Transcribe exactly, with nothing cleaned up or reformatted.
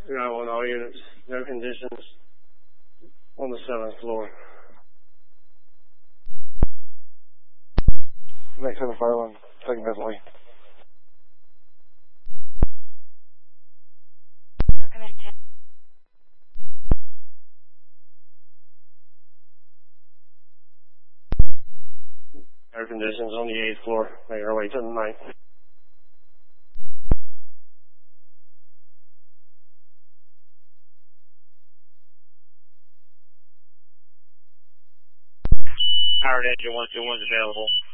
I want all units. No conditions on the seventh floor. Next seven fire one, second visually. Air conditions on the eighth floor. Make our way to the ninth. Powered engine one two one is available.